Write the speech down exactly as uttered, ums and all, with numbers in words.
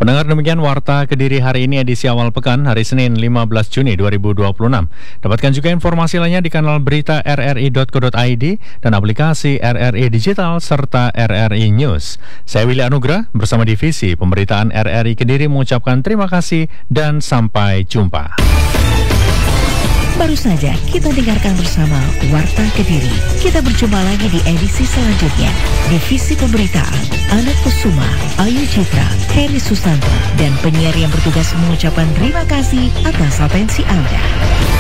Pendengar, demikian Warta Kediri hari ini edisi awal pekan hari Senin lima belas Juni dua ribu dua puluh enam. Dapatkan juga informasi lainnya di kanal berita r r i dot co dot i d dan aplikasi R R I Digital serta R R I News. Saya Willy Anugrah bersama Divisi Pemberitaan R R I Kediri mengucapkan terima kasih dan sampai jumpa. Baru saja kita dengarkan bersama Warta Kediri. Kita berjumpa lagi di edisi selanjutnya. Divisi Pemberitaan, Anak Kusuma, Ayu Citra, Heri Susanto, dan penyiar yang bertugas mengucapkan terima kasih atas atensi Anda.